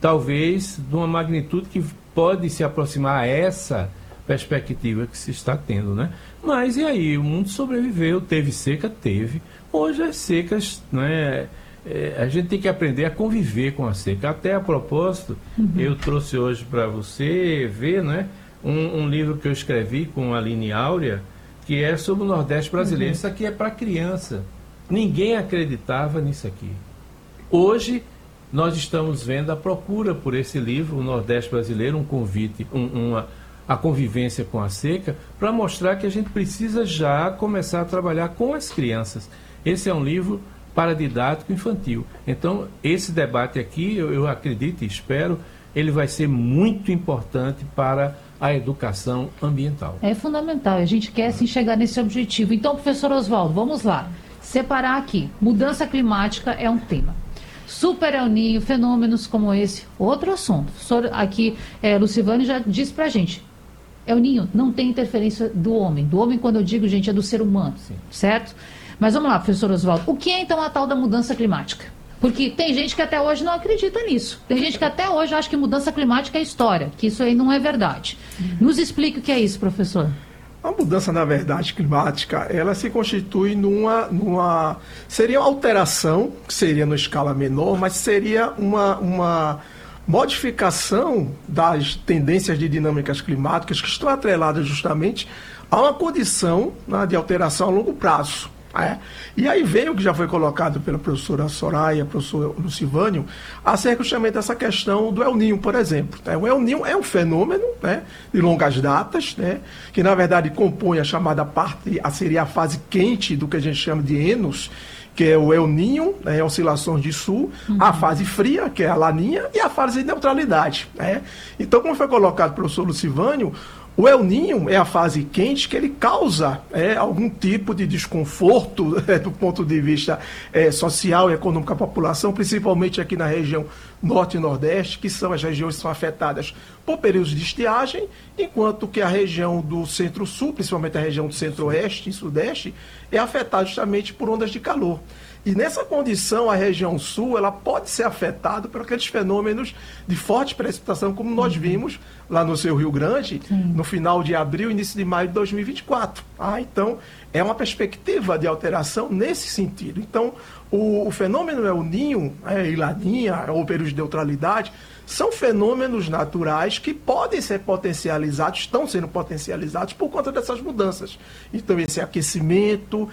talvez de uma magnitude que pode se aproximar a essa perspectiva que se está tendo, né? Mas e aí? O mundo sobreviveu, teve seca? Teve. Hoje as secas, né? A gente tem que aprender a conviver com a seca. Até a propósito, eu trouxe hoje para você ver, né? Um livro que eu escrevi com a Aline Áurea, que é sobre o Nordeste brasileiro. Isso aqui é para criança. Ninguém acreditava nisso aqui. Hoje, nós estamos vendo a procura por esse livro, o Nordeste brasileiro, um convite, a convivência com a seca, para mostrar que a gente precisa já começar a trabalhar com as crianças. Esse é um livro para didático infantil. Então, esse debate aqui, eu acredito e espero, ele vai ser muito importante para a educação ambiental. É fundamental, a gente quer sim chegar nesse objetivo. Então, professor Oswaldo, vamos lá. Separar aqui. Mudança climática é um tema. Super El Niño, fenômenos como esse, outro assunto. O professor aqui, Lucivânio, já disse pra gente, El Niño não tem interferência do homem. Do homem, quando eu digo, gente, é do ser humano, sim, certo? Mas vamos lá, professor Oswaldo. O que é, então, a tal da mudança climática? Porque tem gente que até hoje não acredita nisso. Tem gente que até hoje acha que mudança climática é história, que isso aí não é verdade. Nos explique o que é isso, professor. A mudança, na verdade, climática, ela se constitui seria uma alteração, que seria numa escala menor, mas seria uma modificação das tendências de dinâmicas climáticas que estão atreladas justamente a uma condição, né, de alteração a longo prazo. E aí vem o que já foi colocado pela professora Soraya, professor Lucivânio, acerca justamente dessa questão do El Niño, por exemplo. O El Niño é um fenômeno, né, de longas datas, né, que na verdade compõe a chamada seria a fase quente do que a gente chama de Enos, que é o El Niño, né, oscilações de sul, a fase fria, que é a Laninha, e a fase de neutralidade. Né? Então, como foi colocado pelo professor Lucivânio, o El Niño é a fase quente que ele causa algum tipo de desconforto do ponto de vista social e econômico à população, principalmente aqui na região norte e nordeste, que são as regiões que são afetadas por períodos de estiagem, enquanto que a região do centro-sul, principalmente a região do centro-oeste e sudeste, é afetada justamente por ondas de calor. E nessa condição, a região sul ela pode ser afetada por aqueles fenômenos de forte precipitação, como nós vimos lá no seu Rio Grande, no final de abril, início de maio de 2024. Então, é uma perspectiva de alteração nesse sentido. Então, o fenômeno El Niño, e Laninha, ou período de neutralidade, são fenômenos naturais que podem ser potencializados, estão sendo potencializados por conta dessas mudanças. Então, esse aquecimento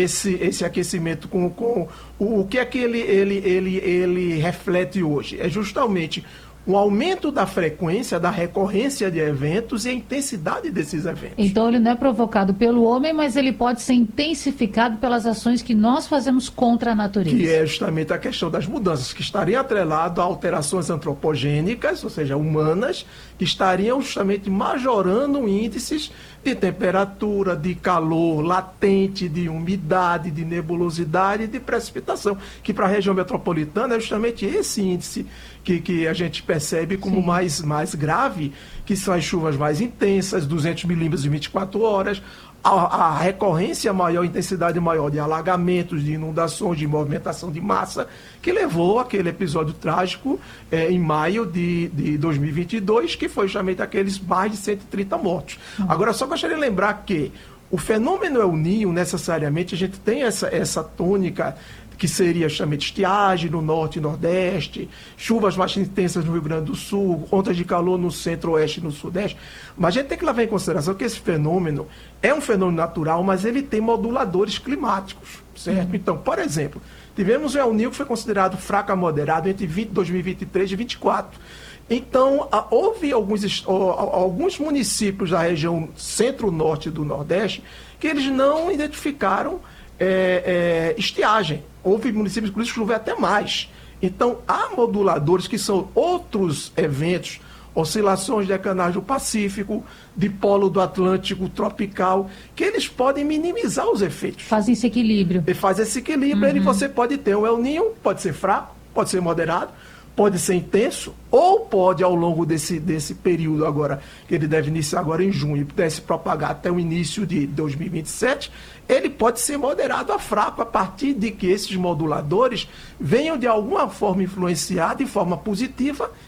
com o que é que ele reflete hoje? É justamente um aumento da frequência, da recorrência de eventos e a intensidade desses eventos. Então, ele não é provocado pelo homem, mas ele pode ser intensificado pelas ações que nós fazemos contra a natureza. Que é justamente a questão das mudanças, que estariam atreladas a alterações antropogênicas, ou seja, humanas, que estariam justamente majorando índices de temperatura, de calor latente, de umidade, de nebulosidade e de precipitação, que para a região metropolitana é justamente esse índice que a gente percebe como mais grave, que são as chuvas mais intensas, 200 milímetros em 24 horas, a recorrência maior, a intensidade maior de alagamentos, de inundações, de movimentação de massa, que levou àquele episódio trágico em maio de 2022, que foi justamente aqueles mais de 130 mortos. Agora, só gostaria de lembrar que o fenômeno El Niño, necessariamente, a gente tem essa tônica que seria justamente estiagem no norte e nordeste, chuvas mais intensas no Rio Grande do Sul, ondas de calor no centro-oeste e no sudeste. Mas a gente tem que levar em consideração que esse fenômeno é um fenômeno natural, mas ele tem moduladores climáticos, certo? Então, por exemplo, tivemos o El Niño que foi considerado fraco a moderado entre 2023 e 2024. Então, houve alguns municípios da região centro-norte do Nordeste que eles não identificaram estiagem. Houve municípios, inclusive, que choveu até mais. Então, há moduladores que são outros eventos, oscilações de canais do Pacífico, de polo do Atlântico tropical, que eles podem minimizar os efeitos. Fazem esse equilíbrio. E faz esse equilíbrio, e você pode ter um El Niño, pode ser fraco, pode ser moderado, pode ser intenso, ou pode, ao longo desse período agora, que ele deve iniciar agora em junho, e puder se propagar até o início de 2027, ele pode ser moderado a fraco, a partir de que esses moduladores venham de alguma forma influenciar de forma positiva